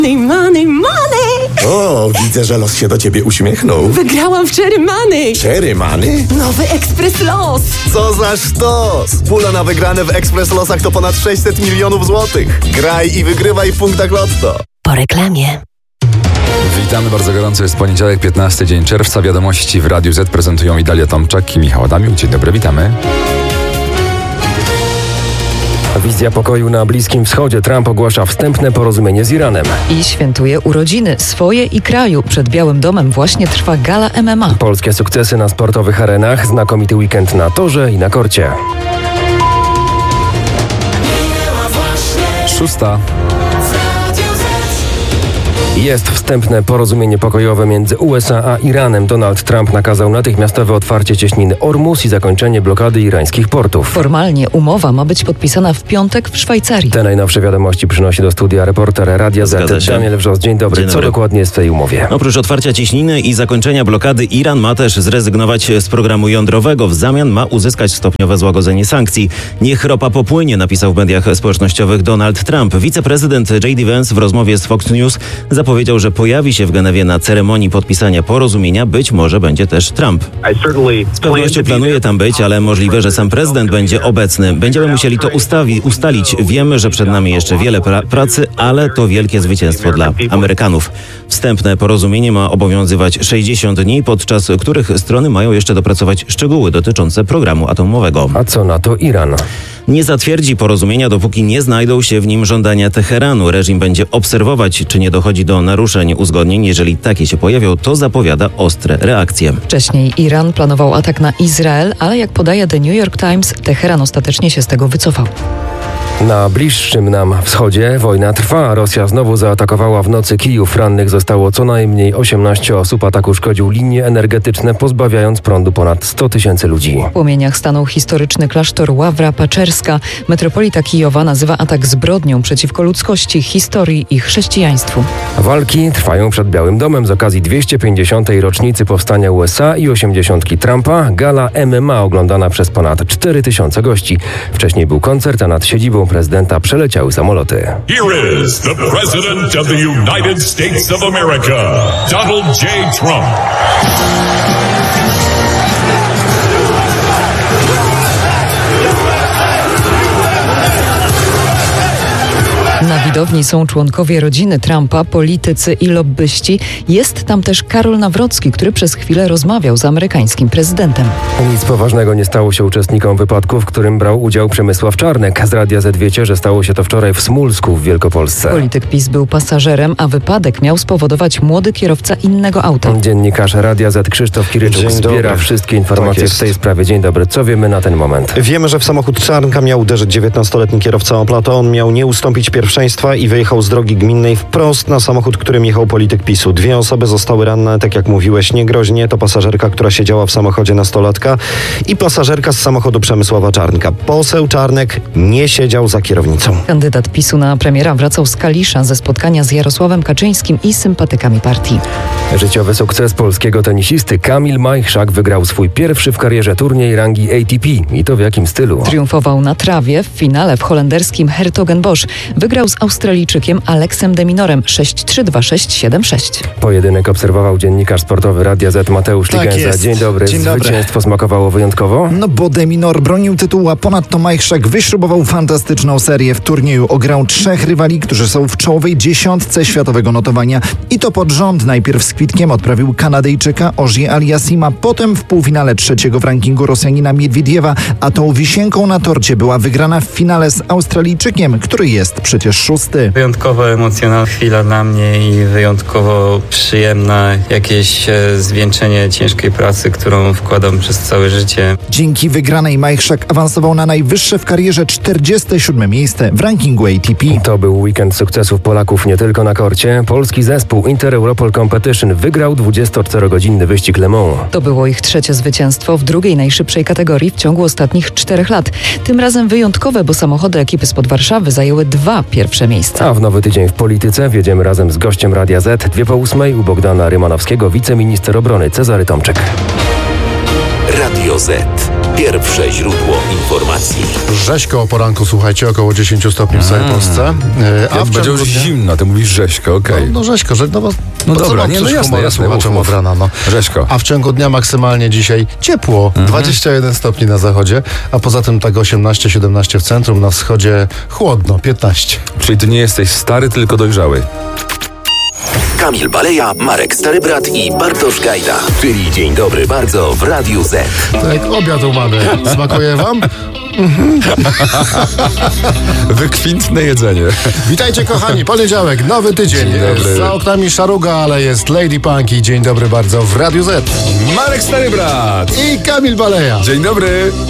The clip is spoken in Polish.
Money, money! O, widzę, że los się do ciebie uśmiechnął. Wygrałam w Cherry Money! Cherry Money? Nowy Ekspres Los! Co za sztos! Pula na wygrane w Ekspres Losach to ponad 600 milionów złotych. Graj i wygrywaj w punktach Lotto. Po reklamie. Witamy bardzo gorąco, jest poniedziałek, 15 dzień czerwca. Wiadomości w Radiu Z prezentują Idalia Tomczak i Michał Adamiuk. Dzień dobry, witamy. Wizja pokoju na Bliskim Wschodzie. Trump ogłasza wstępne porozumienie z Iranem. I świętuje urodziny swoje i kraju. Przed Białym Domem właśnie trwa gala MMA. Polskie sukcesy na sportowych arenach. Znakomity weekend na torze i na korcie. 6. Jest wstępne porozumienie pokojowe między USA a Iranem. Donald Trump nakazał natychmiastowe otwarcie cieśniny Ormus i zakończenie blokady irańskich portów. Formalnie umowa ma być podpisana w piątek w Szwajcarii. Te najnowsze wiadomości przynosi do studia reporter Radia Z. Daniel Wrzos, dzień dobry. Co dokładnie jest w tej umowie? Oprócz otwarcia cieśniny i zakończenia blokady, Iran ma też zrezygnować z programu jądrowego. W zamian ma uzyskać stopniowe złagodzenie sankcji. Niech ropa popłynie, napisał w mediach społecznościowych Donald Trump. Wiceprezydent J.D. Vance w rozmowie z Fox News zapowiedział, że pojawi się w Genewie na ceremonii podpisania porozumienia. Być może będzie też Trump. Z pewnością planuje tam być, ale możliwe, że sam prezydent będzie obecny. Będziemy musieli to ustalić. Wiemy, że przed nami jeszcze wiele pracy, ale to wielkie zwycięstwo dla Amerykanów. Wstępne porozumienie ma obowiązywać 60 dni, podczas których strony mają jeszcze dopracować szczegóły dotyczące programu atomowego. A co na to Iran? Nie zatwierdzi porozumienia, dopóki nie znajdą się w nim żądania Teheranu. Reżim będzie obserwować, czy nie dochodzi do naruszeń uzgodnień. Jeżeli takie się pojawią, to zapowiada ostre reakcje. Wcześniej Iran planował atak na Izrael, ale jak podaje The New York Times, Teheran ostatecznie się z tego wycofał. Na bliższym nam wschodzie wojna trwa. Rosja znowu zaatakowała w nocy Kijów. Rannych zostało co najmniej 18 osób. Atak uszkodził linie energetyczne, pozbawiając prądu ponad 100 tysięcy ludzi. W płomieniach stanął historyczny klasztor Ławra Paczerska. Metropolita Kijowa nazywa atak zbrodnią przeciwko ludzkości, historii i chrześcijaństwu. Walki trwają przed Białym Domem z okazji 250. rocznicy powstania USA i 80. Trumpa. Gala MMA oglądana przez ponad 4000 gości. Wcześniej był koncert, a nad siedzibą prezydenta przeleciały samoloty. Here is the President of the United States of America, Donald J. Trump. Na widowni są członkowie rodziny Trumpa, politycy i lobbyści. Jest tam też Karol Nawrocki, który przez chwilę rozmawiał z amerykańskim prezydentem. Nic poważnego nie stało się uczestnikom wypadku, w którym brał udział Przemysław Czarnek. Z Radia Z wiecie, że stało się to wczoraj w Smulsku w Wielkopolsce. Polityk PiS był pasażerem, a wypadek miał spowodować młody kierowca innego auta. Dziennikarz Radia Z Krzysztof Kiryczuk zbiera wszystkie informacje w tej sprawie. Dzień dobry. Co wiemy na ten moment? Wiemy, że w samochód Czarnka miał uderzyć 19-letni kierowca Opla. On miał nie ustąpić pierwszeństwa i wyjechał z drogi gminnej wprost na samochód, którym jechał polityk PiS-u. 2 osoby zostały ranne, tak jak mówiłeś, niegroźnie. To pasażerka, która siedziała w samochodzie nastolatka i pasażerka z samochodu Przemysława Czarnka. Poseł Czarnek nie siedział za kierownicą. Kandydat PiS-u na premiera wracał z Kalisza ze spotkania z Jarosławem Kaczyńskim i sympatykami partii. Życiowy sukces polskiego tenisisty Kamil Majchrzak wygrał swój pierwszy w karierze turniej rangi ATP. I to w jakim stylu? Triumfował na trawie w finale w holenderskim Hertogenbosch. Wygrał z Australijczykiem Aleksem de Minorem 6-3, 2-6, 7-6. Pojedynek obserwował dziennikarz sportowy Radia Z Mateusz Ligenza. Dzień dobry. Zwycięstwo smakowało wyjątkowo? No bo de Minor bronił tytułu, a ponadto Majchrzak wyśrubował fantastyczną serię w turnieju. Ograł 3 rywali, którzy są w czołowej 10 światowego notowania. I to pod rząd. Najpierw z kwitkiem odprawił Kanadyjczyka Ogier Aliassima, potem w półfinale 3. w rankingu Rosjanina Miedwiediewa, a tą wisienką na torcie była wygrana w finale z Australijczykiem, który jest przecież 6. Wyjątkowo emocjonalna chwila dla mnie i wyjątkowo przyjemna. Jakieś zwieńczenie ciężkiej pracy, którą wkładam przez całe życie. Dzięki wygranej Majchrzak awansował na najwyższe w karierze 47. miejsce w rankingu ATP. To był weekend sukcesów Polaków nie tylko na korcie. Polski zespół Inter Europol Competition wygrał 24-godzinny wyścig Le Mans. To było ich 3. zwycięstwo w drugiej najszybszej kategorii w ciągu ostatnich 4 lat. Tym razem wyjątkowe, bo samochody ekipy spod Warszawy zajęły 2 pierwsze miejsca. A w nowy tydzień w polityce wjedziemy razem z gościem Radia Z. 2:08 u Bogdana Rymanowskiego, wiceminister obrony Cezary Tomczyk. Radio Z. Pierwsze źródło informacji. Rzeźko o poranku, słuchajcie, około 10 stopni w całej Polsce. A będzie już zimno, ty mówisz rzeźko, okej. No rzeźko, no dobra, nie, no jasne, słuchaczom od rana, no. Rzeźko. A w ciągu dnia maksymalnie dzisiaj ciepło, 21 stopni na zachodzie, a poza tym tak 18-17 w centrum, na wschodzie chłodno, 15. Czyli ty nie jesteś stary, tylko dojrzały. Kamil Baleja, Marek Starybrat i Bartosz Gajda. Czyli Dzień Dobry Bardzo w Radiu Z. Tak, obiad u mamy. Smakuje wam? Wykwintne jedzenie. Witajcie kochani, poniedziałek, nowy tydzień. Za oknami szaruga, ale jest Lady Punk i Dzień Dobry Bardzo w Radiu Z. Marek Starybrat i Kamil Baleja. Dzień dobry.